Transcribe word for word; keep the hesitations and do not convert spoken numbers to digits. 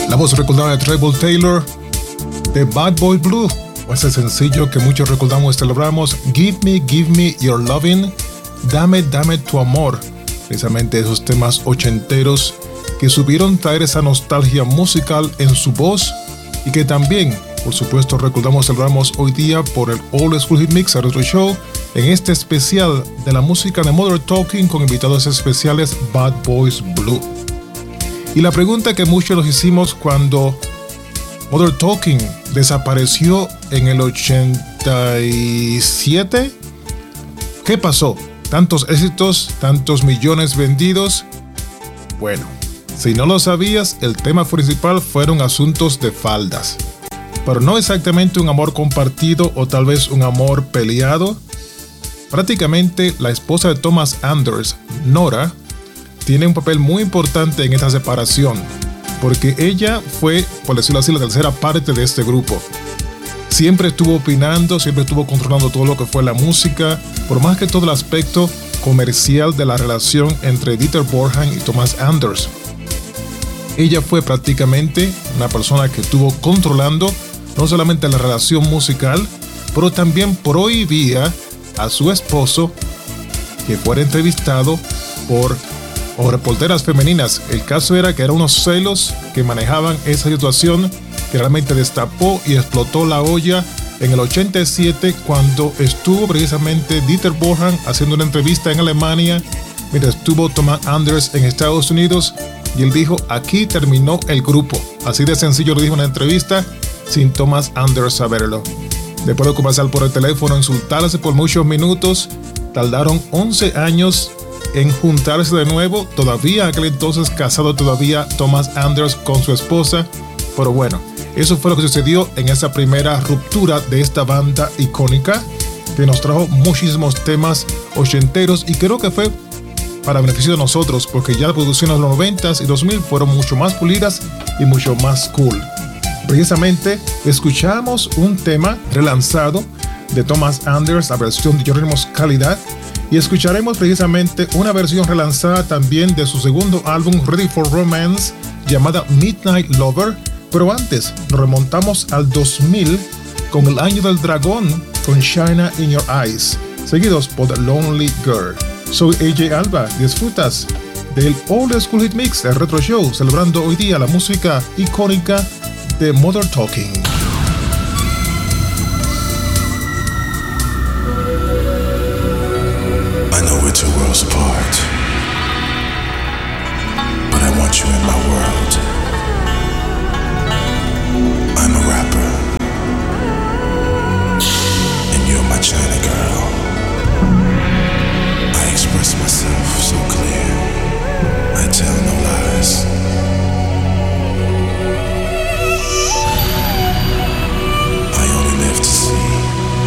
La voz recordada de Trevor Taylor, de Bad Boy Blue, o ese sencillo que muchos recordamos y celebramos, Give Me, Give Me Your Lovin', Dame, Dame Tu Amor, precisamente esos temas ochenteros que supieron traer esa nostalgia musical en su voz y que también, por supuesto, recordamos y celebramos hoy día por el Old School Hit Mix Retro Show en este especial de la música de Modern Talking con invitados especiales Bad Boys Blue. Y la pregunta que muchos nos hicimos cuando Modern Talking desapareció en el ochenta y siete, ¿qué pasó? Tantos éxitos, tantos millones vendidos. Bueno, si no lo sabías, el tema principal fueron asuntos de faldas. Pero no exactamente un amor compartido o tal vez un amor peleado. Prácticamente la esposa de Thomas Anders, Nora, tiene un papel muy importante en esta separación, porque ella fue, por decirlo así, la tercera parte de este grupo. Siempre estuvo opinando, siempre estuvo controlando todo lo que fue la música, por más que todo el aspecto comercial de la relación entre Dieter Bohlen y Thomas Anders. Ella fue prácticamente una persona que estuvo controlando no solamente la relación musical, pero también prohibía a su esposo que fuera entrevistado por o reporteras femeninas. El caso era que eran unos celos que manejaban esa situación que realmente destapó y explotó la olla en el ochenta y siete cuando estuvo precisamente Dieter Bohlen haciendo una entrevista en Alemania mientras estuvo Thomas Anders en Estados Unidos y él dijo: aquí terminó el grupo. Así de sencillo lo dijo en una entrevista sin Thomas Anders saberlo. Después de conversar por el teléfono, insultarse por muchos minutos, tardaron once años en juntarse de nuevo, todavía aquel entonces casado todavía Thomas Anders con su esposa. Pero bueno, eso fue lo que sucedió en esa primera ruptura de esta banda icónica que nos trajo muchísimos temas ochenteros y creo que fue para beneficio de nosotros porque ya las producciones de los noventas y dos mil fueron mucho más pulidas y mucho más cool. Precisamente escuchamos un tema relanzado de Thomas Anders, la versión de Jerónimos Calidad, y escucharemos precisamente una versión relanzada también de su segundo álbum Ready for Romance llamada Midnight Lover, pero antes nos remontamos al dos mil con El Año del Dragón con Shine in Your Eyes, seguidos por The Lonely Girl. Soy A J Alba, disfrutas del Old School Hit Mix, el Retro Show, celebrando hoy día la música icónica de Modern Talking. I know we're two worlds apart.